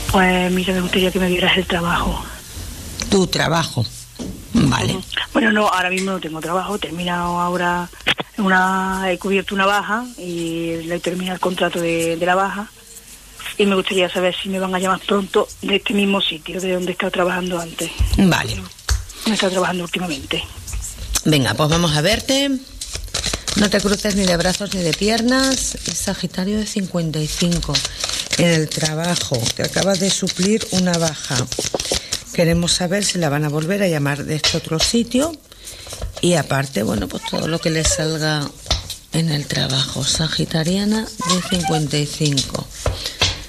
Pues mira, me gustaría que me dieras el trabajo. Tu trabajo. Vale. Bueno, no, ahora mismo no tengo trabajo, he terminado ahora he cubierto una baja y le he terminado el contrato de la baja y me gustaría saber si me van a llamar pronto de este mismo sitio, de donde he estado trabajando antes. Vale. Me he estado trabajando últimamente. Venga, pues vamos a verte. No te cruces ni de brazos ni de piernas. Es Sagitario de 55. En el trabajo, que acabas de suplir una baja. Queremos saber si la van a volver a llamar de este otro sitio. Y aparte, bueno, pues todo lo que le salga en el trabajo. Sagitariana de 55.